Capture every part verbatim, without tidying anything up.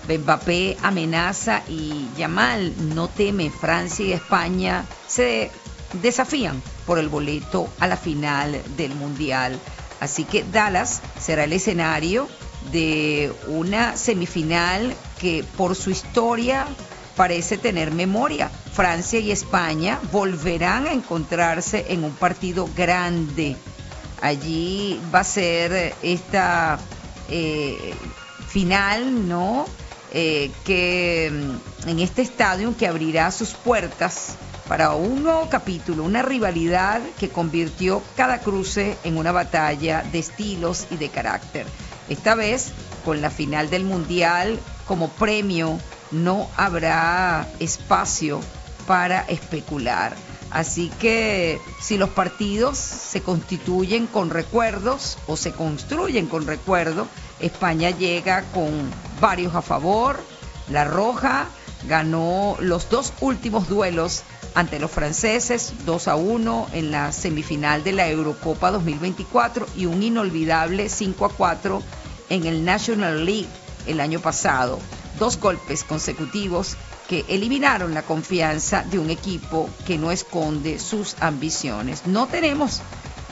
Mbappé amenaza y Yamal no teme. Francia y España se desafían por el boleto a la final del Mundial. Así que Dallas será el escenario de una semifinal que por su historia parece tener memoria. Francia y España volverán a encontrarse en un partido grande. Allí va a ser esta eh, final, ¿no? Eh, que en este estadio que abrirá sus puertas para un nuevo capítulo, una rivalidad que convirtió cada cruce en una batalla de estilos y de carácter. Esta vez, con la final del Mundial como premio, no habrá espacio para especular. Así que si los partidos se constituyen con recuerdos o se construyen con recuerdos, España llega con varios a favor. La Roja ganó los dos últimos duelos ante los franceses, dos a uno en la semifinal de la Eurocopa dos mil veinticuatro y un inolvidable cinco a cuatro en el National League el año pasado. Dos golpes consecutivos que eliminaron la confianza de un equipo que no esconde sus ambiciones. No tenemos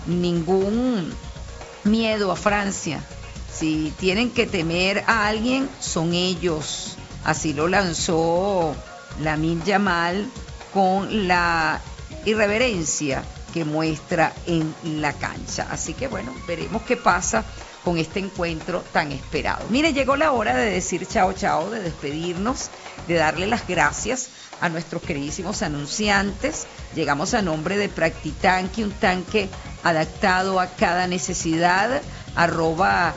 ningún miedo a Francia. Si tienen que temer a alguien, son ellos. Así lo lanzó Lamine Yamal con la irreverencia que muestra en la cancha. Así que bueno, veremos qué pasa con este encuentro tan esperado. Mire, llegó la hora de decir chao, chao, de despedirnos, de darle las gracias a nuestros queridísimos anunciantes. Llegamos a nombre de Practitanque, un tanque adaptado a cada necesidad, arroba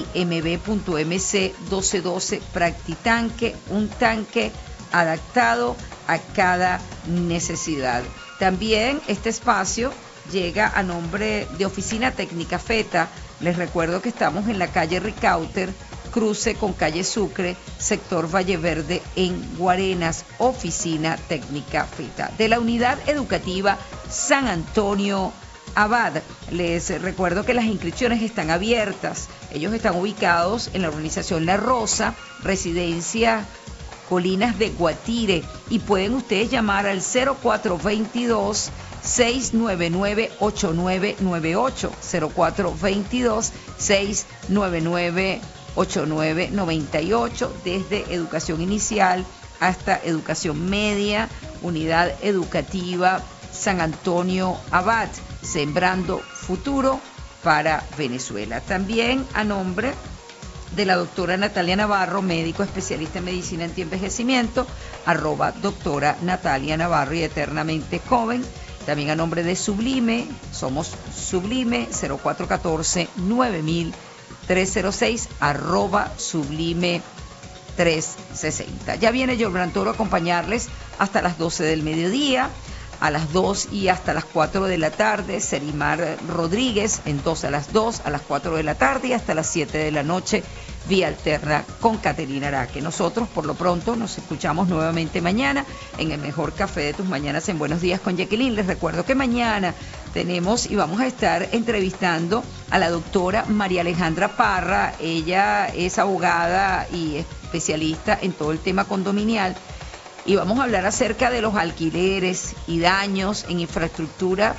imb punto mc doce doce. Practitanque, un tanque adaptado a cada necesidad. También este espacio llega a nombre de Oficina Técnica FETA. Les recuerdo que estamos en la calle Ricauter, cruce con calle Sucre, sector Valle Verde, en Guarenas. Oficina Técnica FETA. De la Unidad Educativa San Antonio Abad, les recuerdo que las inscripciones están abiertas. Ellos están ubicados en la urbanización La Rosa, residencia Colinas de Guatire, y pueden ustedes llamar al cero cuatro veintidós, seis nueve nueve, ocho nueve nueve ocho, cero cuatro veintidós, seis nueve nueve, ocho nueve nueve ocho, desde educación inicial hasta educación media. Unidad Educativa San Antonio Abad, sembrando futuro para Venezuela. También a nombre de la doctora Natalia Navarro, médico especialista en medicina antienvejecimiento, arroba doctora Natalia Navarro y eternamente joven. También a nombre de Sublime, somos Sublime, cero cuatro uno cuatro, nueve mil trescientos seis, arroba Sublime trescientos sesenta. Ya viene Jordan Toro a acompañarles hasta las doce del mediodía. A las dos y hasta las cuatro de la tarde, Serimar Rodríguez, en dos a las dos, a las cuatro de la tarde y hasta las siete de la noche, vía alterna con Caterina Araque. Nosotros, por lo pronto, nos escuchamos nuevamente mañana en el mejor café de tus mañanas en Buenos Días con Jacqueline. Les recuerdo que mañana tenemos y vamos a estar entrevistando a la doctora María Alejandra Parra. Ella es abogada y especialista en todo el tema condominial. Y vamos a hablar acerca de los alquileres y daños en infraestructura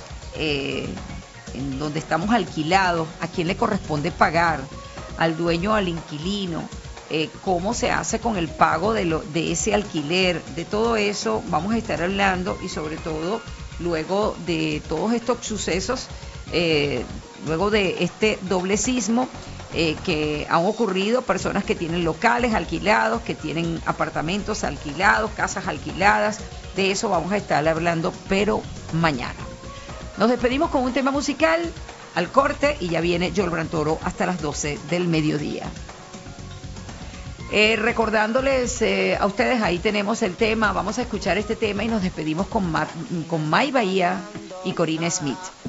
eh, en donde estamos alquilados, a quién le corresponde pagar, al dueño o al inquilino, eh, cómo se hace con el pago de, lo, de ese alquiler. De todo eso vamos a estar hablando, y sobre todo luego de todos estos sucesos, eh, luego de este doble sismo, Eh, que han ocurrido, personas que tienen locales alquilados, que tienen apartamentos alquilados, casas alquiladas. De eso vamos a estar hablando, pero mañana. Nos despedimos con un tema musical al corte y ya viene Jordan Toro hasta las doce del mediodía. Eh, recordándoles eh, a ustedes, ahí tenemos el tema, vamos a escuchar este tema y nos despedimos con, Mar, con May Bahía y Corina Smith.